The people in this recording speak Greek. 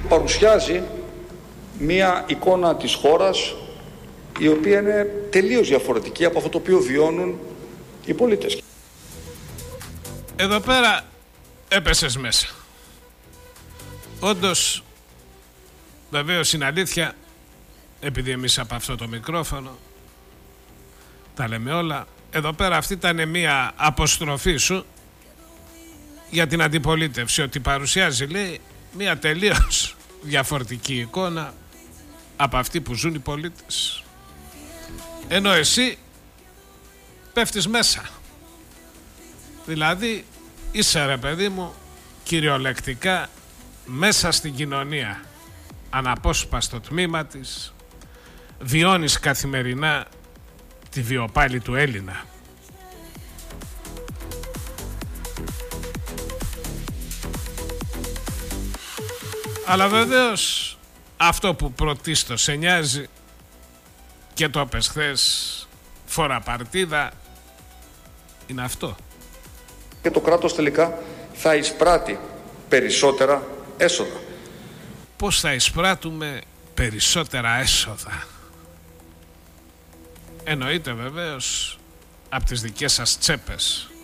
παρουσιάζει μία εικόνα της χώρας η οποία είναι τελείως διαφορετική από αυτό το οποίο βιώνουν οι πολίτες. Εδώ πέρα έπεσες μέσα. Όντως, βεβαίως είναι αλήθεια, επειδή εμείς από αυτό το μικρόφωνο τα λέμε όλα, εδώ πέρα αυτή ήταν μία αποστροφή σου για την αντιπολίτευση, ότι παρουσιάζει, λέει, μία τελείως διαφορετική εικόνα από αυτή που ζουν οι πολίτες. Ενώ εσύ πέφτεις μέσα. Δηλαδή είσαι, ρε παιδί μου, κυριολεκτικά μέσα στην κοινωνία, αναπόσπαστο τμήμα της, βιώνεις καθημερινά τη βιοπάλη του Έλληνα. Αλλά βεβαίως αυτό που πρωτίστως σε νοιάζει, και το είπες χθες, φορά παρτίδα, είναι αυτό. Και το κράτος τελικά θα εισπράττει περισσότερα έσοδα. Πώς θα εισπράττουμε περισσότερα έσοδα? Εννοείται βεβαίως από τις δικές σας τσέπες.